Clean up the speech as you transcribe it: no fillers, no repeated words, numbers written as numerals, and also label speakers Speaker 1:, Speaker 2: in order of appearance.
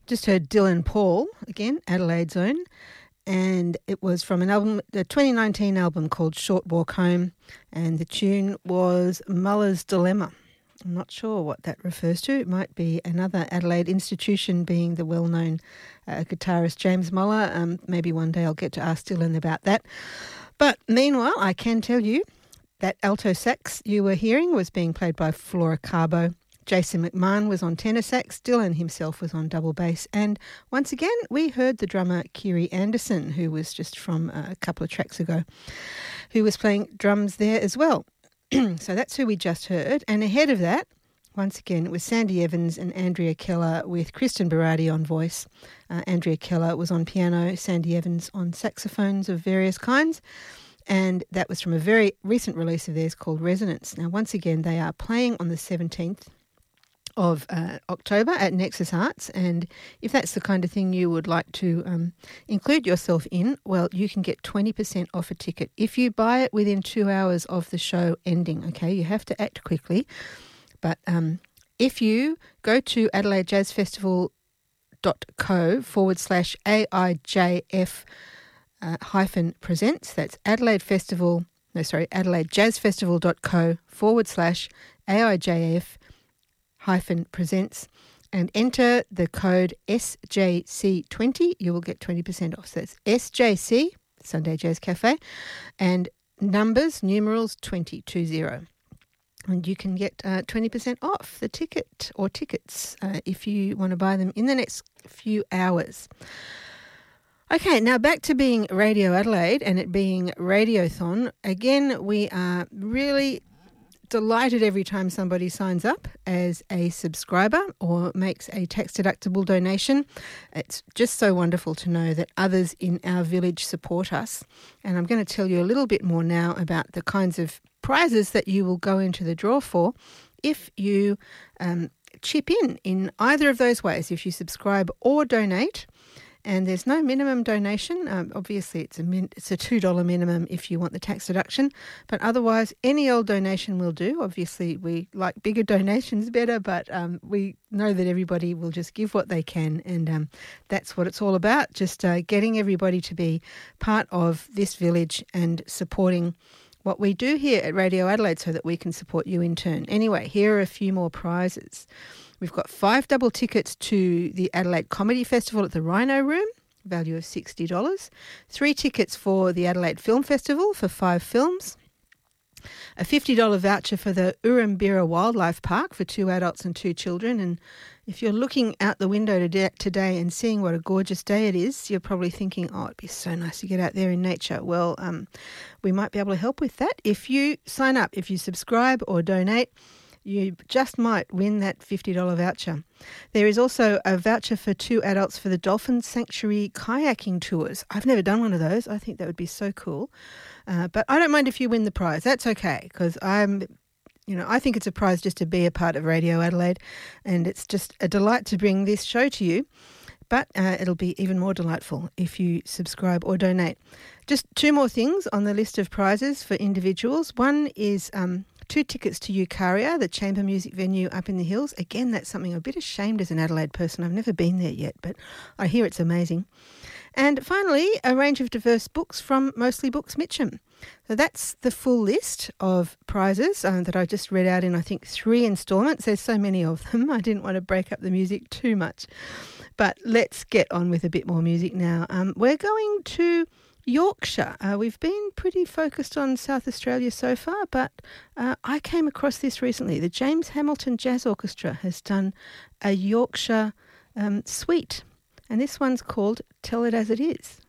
Speaker 1: Just heard Dylan Paul, again, Adelaide's own, and it was from an album, the 2019 album called Short Walk Home, and the tune was Muller's Dilemma. I'm not sure what that refers to. It might be another Adelaide institution, being the well-known guitarist James Muller. Maybe one day I'll get to ask Dylan about that. But meanwhile, I can tell you that alto sax you were hearing was being played by Flora Carbo. Jason McMahon was on tenor sax, Dylan himself was on double bass, and once again we heard the drummer Kiri Anderson, who was just from a couple of tracks ago, who was playing drums there as well. So that's who we just heard, and ahead of that, once again, it was Sandy Evans and Andrea Keller with Kristen Berardi on voice. Andrea Keller was on piano, Sandy Evans on saxophones of various kinds. And that was from a very recent release of theirs called Resonance. Now, once again, they are playing on the 17th of October at Nexus Arts, and if that's the kind of thing you would like to include yourself in, well, you can get 20% off a ticket if you buy it within 2 hours of the show ending. Okay, you have to act quickly, but if you go to AdelaideJazzFestival.co/AIJF -presents, that's AdelaideJazzFestival.co/AIJF -presents, and enter the code SJC20. You will get 20% off. So that's SJC, Sunday Jazz Cafe, and numerals 2020. And you can get 20% off the ticket or tickets if you want to buy them in the next few hours. Okay, now back to being Radio Adelaide and it being Radiothon. Again, we are really delighted every time somebody signs up as a subscriber or makes a tax-deductible donation. It's just so wonderful to know that others in our village support us. And I'm going to tell you a little bit more now about the kinds of prizes that you will go into the draw for if you chip in either of those ways, if you subscribe or donate. And there's no minimum donation. Obviously, it's a $2 minimum if you want the tax deduction. But otherwise, any old donation will do. Obviously, we like bigger donations better, but we know that everybody will just give what they can. And that's what it's all about, just getting everybody to be part of this village and supporting what we do here at Radio Adelaide so that we can support you in turn. Anyway, here are a few more prizes. We've got 5 double tickets to the Adelaide Comedy Festival at the Rhino Room, value of $60. 3 tickets for the Adelaide Film Festival for 5 films. A $50 voucher for the Urrumbira Wildlife Park for 2 adults and 2 children. And if you're looking out the window today and seeing what a gorgeous day it is, you're probably thinking, oh, it'd be so nice to get out there in nature. Well, we might be able to help with that. If you sign up, if you subscribe or donate, you just might win that $50 voucher. There is also a voucher for 2 adults for the Dolphin Sanctuary kayaking tours. I've never done one of those. I think that would be so cool. But I don't mind if you win the prize. That's okay, because I think it's a prize just to be a part of Radio Adelaide, and it's just a delight to bring this show to you. But it'll be even more delightful if you subscribe or donate. Just 2 more things on the list of prizes for individuals. One is 2 tickets to Eucharia, the chamber music venue up in the hills. Again, that's something I'm a bit ashamed as an Adelaide person. I've never been there yet, but I hear it's amazing. And finally, a range of diverse books from Mostly Books Mitcham. So that's the full list of prizes that I just read out in, I think, 3 instalments. There's so many of them. I didn't want to break up the music too much. But let's get on with a bit more music now. We're going to Yorkshire. We've been pretty focused on South Australia so far, but I came across this recently. The James Hamilton Jazz Orchestra has done a Yorkshire suite, and this one's called Tell It As It Is.